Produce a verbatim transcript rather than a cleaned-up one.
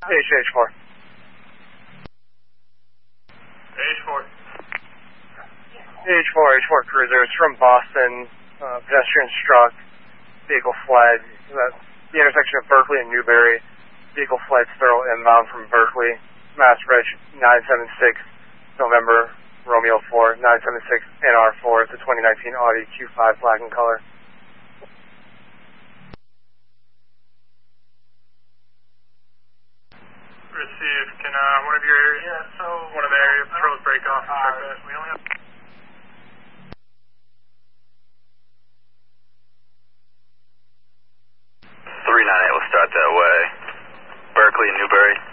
H, H four. H four. H four, H four cruisers from Boston, uh, pedestrian struck, vehicle fled, uh, the intersection of Berkeley and Newberry, vehicle fled Sterl inbound from Berkeley, Mass Reg nine seven six, November, Romeo four, nine seven six, N R four, it's a twenty nineteen Audi Q five black in color. Receive. Can uh, one of your yeah, so one of the area patrols break off and check that? We only have three nine eight will start that way. Berkeley and Newberry.